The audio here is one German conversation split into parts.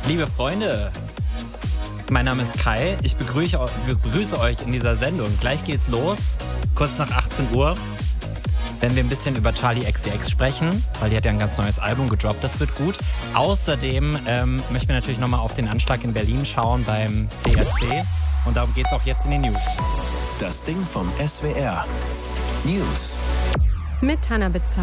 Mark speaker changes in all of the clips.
Speaker 1: Liebe Freunde, mein Name ist Kai. Ich begrüße euch in dieser Sendung. Gleich geht's los, kurz nach 18 Uhr, wenn wir ein bisschen über Charli XCX sprechen, weil die hat ja ein ganz neues Album gedroppt. Das wird gut. Außerdem möchten wir natürlich nochmal auf den Anschlag in Berlin schauen beim CSD. Und darum geht's auch jetzt in den News.
Speaker 2: Das Ding vom SWR. News.
Speaker 3: Mit Hannah Bitzer.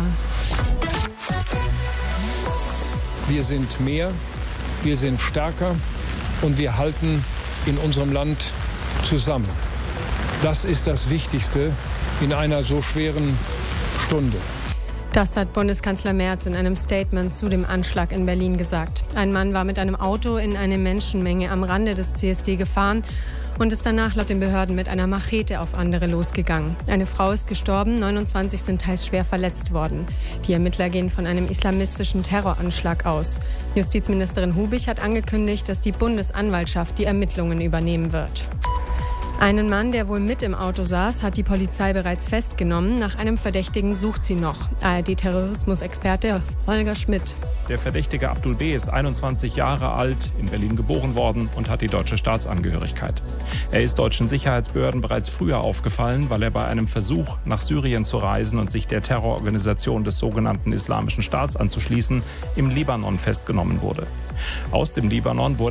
Speaker 4: Wir sind mehr, wir sind stärker und wir halten in unserem Land zusammen. Das ist das Wichtigste in einer so schweren Stunde.
Speaker 3: Das hat Bundeskanzler Merz in einem Statement zu dem Anschlag in Berlin gesagt. Ein Mann war mit einem Auto in eine Menschenmenge am Rande des CSD gefahren und ist danach laut den Behörden mit einer Machete auf andere losgegangen. Eine Frau ist gestorben, 29 sind teils schwer verletzt worden. Die Ermittler gehen von einem islamistischen Terroranschlag aus. Justizministerin Hubich hat angekündigt, dass die Bundesanwaltschaft die Ermittlungen übernehmen wird. Einen Mann, der wohl mit im Auto saß, hat die Polizei bereits festgenommen. Nach einem Verdächtigen sucht sie noch. ARD-Terrorismusexperte Holger Schmidt.
Speaker 5: Der Verdächtige Abdul B. ist 21 Jahre alt, in Berlin geboren worden und hat die deutsche Staatsangehörigkeit. Er ist deutschen Sicherheitsbehörden bereits früher aufgefallen, weil er bei einem Versuch, nach Syrien zu reisen und sich der Terrororganisation des sogenannten Islamischen Staats anzuschließen, im Libanon festgenommen wurde. Aus dem Libanon wurde